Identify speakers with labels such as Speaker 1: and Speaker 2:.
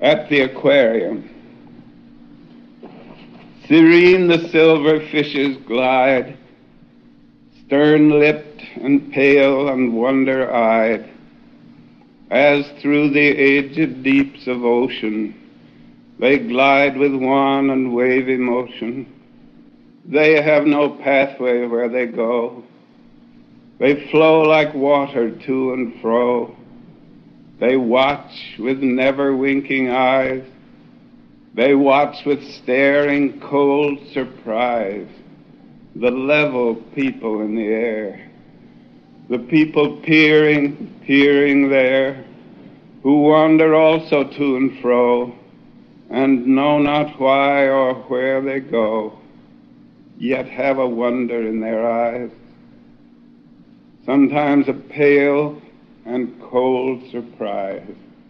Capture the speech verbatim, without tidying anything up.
Speaker 1: at the aquarium. Serene the silver fishes glide, stern-lipped and pale and wonder-eyed, as through the aged deeps of ocean they glide with wan and wavy motion. They have no pathway where they go. They flow like water to and fro. They watch with never-winking eyes. They watch with staring, cold surprise the level people in the air, the people peering, peering there, who wander also to and fro, and know not why or where they go, yet have a wonder in their eyes, sometimes a pale and cold surprise.